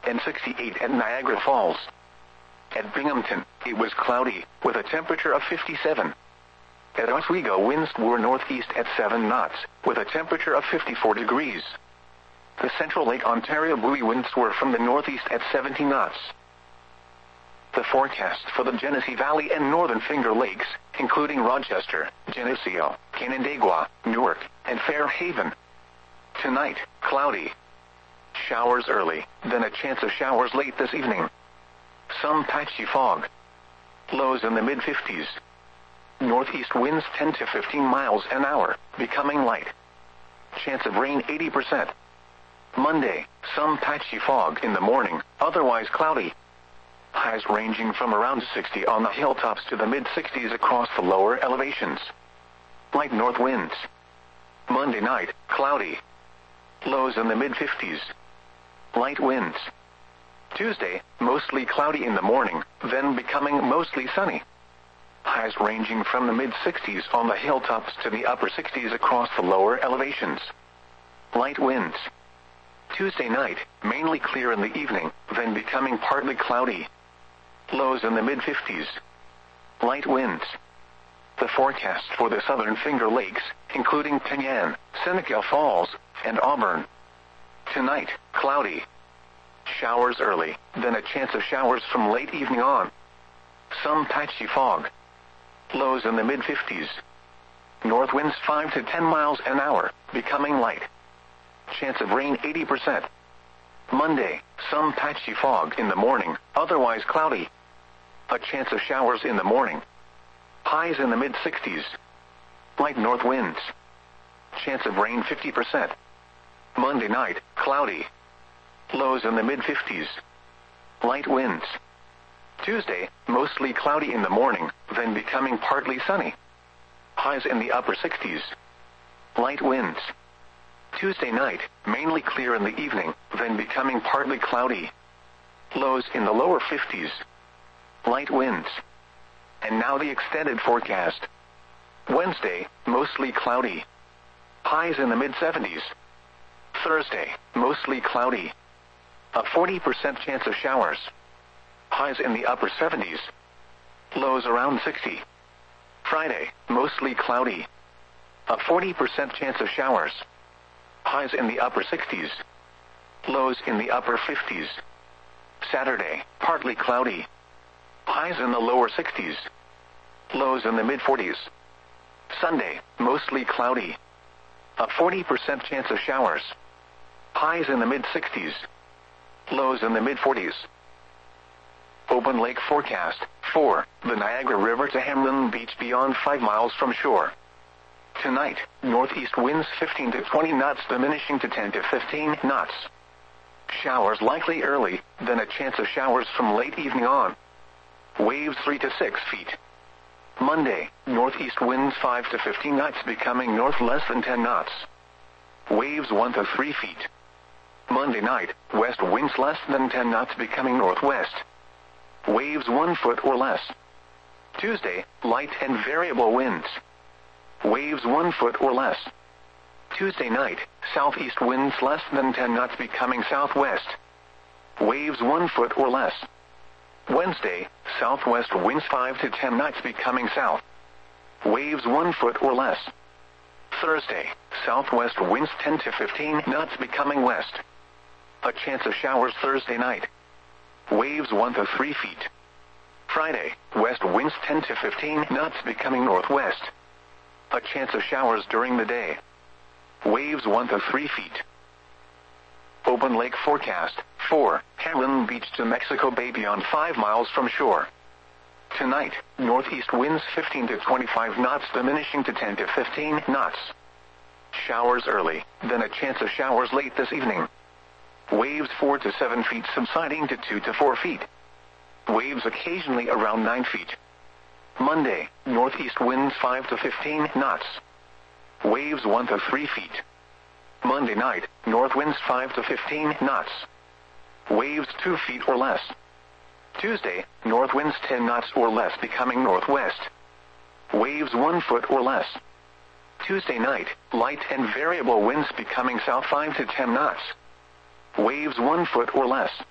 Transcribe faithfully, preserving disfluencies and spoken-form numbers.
and sixty-eight at Niagara Falls. At Binghamton, it was cloudy, with a temperature of fifty-seven. At Oswego, winds were northeast at seven knots, with a temperature of fifty-four degrees. The Central Lake Ontario buoy winds were from the northeast at seventy knots. The forecast for the Genesee Valley and Northern Finger Lakes, including Rochester, Geneseo, Canandaigua, Newark, and Fairhaven. Tonight, cloudy. Showers early, then a chance of showers late this evening. Some patchy fog. Lows in the mid fifties. Northeast winds ten to fifteen miles an hour, becoming light. Chance of rain eighty percent. Monday, some patchy fog in the morning, otherwise cloudy. Highs ranging from around sixty on the hilltops to the mid sixties across the lower elevations. Light north winds. Monday night, cloudy. Lows in the mid fifties. Light winds. Tuesday, mostly cloudy in the morning, then becoming mostly sunny. Highs ranging from the mid sixties on the hilltops to the upper sixties across the lower elevations. Light winds. Tuesday night, mainly clear in the evening, then becoming partly cloudy. Lows in the mid fifties. Light winds. The forecast for the Southern Finger Lakes, including Penyan, Seneca Falls, and Auburn. Tonight, cloudy. Showers early, then a chance of showers from late evening on. Some patchy fog. Lows in the mid fifties. North winds five to ten miles an hour, becoming light. Chance of rain eighty percent. Monday, some patchy fog in the morning, otherwise cloudy. A chance of showers in the morning. Highs in the mid sixties. Light north winds. Chance of rain fifty percent. Monday night, cloudy. Lows in the mid fifties. Light winds. Tuesday, mostly cloudy in the morning, then becoming partly sunny. Highs in the upper sixties. Light winds. Tuesday night, mainly clear in the evening, then becoming partly cloudy. Lows in the lower fifties. Light winds. And now the extended forecast. Wednesday, mostly cloudy. Highs in the mid seventies. Thursday, mostly cloudy. A forty percent chance of showers. Highs in the upper seventies. Lows around sixty. Friday, mostly cloudy. A forty percent chance of showers. Highs in the upper sixties. Lows in the upper fifties. Saturday, partly cloudy. Highs in the lower sixties. Lows in the mid forties. Sunday, mostly cloudy. A forty percent chance of showers. Highs in the mid sixties. Lows in the mid forties. Open lake forecast. four. The Niagara River to Hamlin Beach beyond five miles from shore. Tonight, northeast winds fifteen to twenty knots diminishing to ten to fifteen knots. Showers likely early, then a chance of showers from late evening on. Waves three to six feet. Monday, northeast winds five to fifteen knots becoming north less than ten knots. Waves one to three feet. Monday night, west winds less than ten knots becoming northwest. Waves one foot or less. Tuesday, light and variable winds. Waves one foot or less. Tuesday night, southeast winds less than ten knots becoming southwest. Waves one foot or less. Wednesday, southwest winds five to ten knots becoming south. Waves one foot or less. Thursday, southwest winds ten to fifteen knots becoming west. A chance of showers Thursday night. Waves one to three feet. Friday, west winds ten to fifteen knots becoming northwest. A chance of showers during the day. Waves one to three feet. Open lake forecast. four. Hamlin Beach to Mexico Bay beyond five miles from shore. Tonight, northeast winds fifteen to twenty-five knots diminishing to ten to fifteen knots. Showers early, then a chance of showers late this evening. Waves four to seven feet subsiding to two to four feet. Waves occasionally around nine feet. Monday, northeast winds five to fifteen knots. Waves one to three feet. Monday night, north winds five to fifteen knots. Waves two feet or less. Tuesday, north winds ten knots or less becoming northwest. Waves one foot or less. Tuesday night, light and variable winds becoming south five to ten knots. Waves one foot or less.